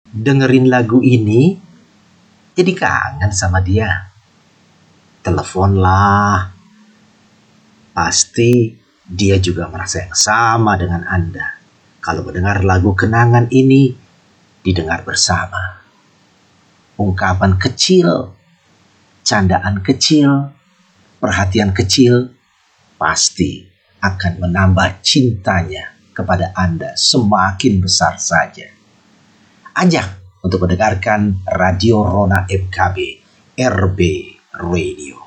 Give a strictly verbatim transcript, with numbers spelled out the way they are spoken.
dengerin lagu ini jadi kangen sama dia. Teleponlah. Pasti dia juga merasa yang sama dengan Anda. Kalau mendengar lagu kenangan ini didengar bersama. Ungkapan kecil, candaan kecil, perhatian kecil pasti akan menambah cintanya kepada Anda semakin besar saja. Ajak untuk mendengarkan Radio Rona M K B R B Radio.